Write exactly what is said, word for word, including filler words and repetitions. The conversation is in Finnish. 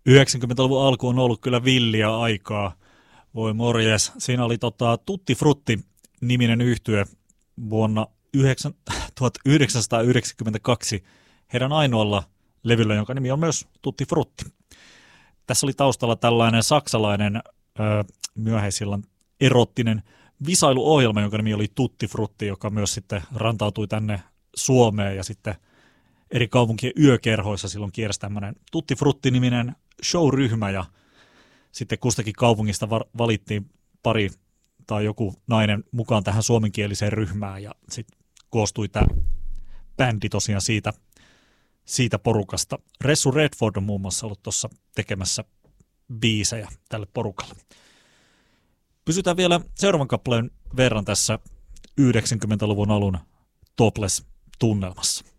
yhdeksänkymmentäluvun alku on ollut kyllä villiä aikaa. Voi morjes. Siinä oli tota, Tutti Frutti-niminen yhtye vuonna tuhatyhdeksänsataayhdeksänkymmentäkaksi heidän ainoalla levyllä, jonka nimi on myös Tutti Frutti. Tässä oli taustalla tällainen saksalainen ö, myöhäisillan erottinen visailuohjelma, jonka nimi oli Tutti Frutti, joka myös sitten rantautui tänne Suomeen ja sitten eri kaupunkien yökerhoissa silloin kiersi tämmöinen Tutti Frutti-niminen showryhmä ja sitten kustakin kaupungista valittiin pari tai joku nainen mukaan tähän suomenkieliseen ryhmään ja sitten koostui tämä bändi tosiaan siitä, siitä porukasta. Ressu Redford on muun muassa ollut tuossa tekemässä biisejä tälle porukalle. Pysytään vielä seuraavan kappaleen verran tässä yhdeksänkymmentäluvun alun Topless-tunnelmassa.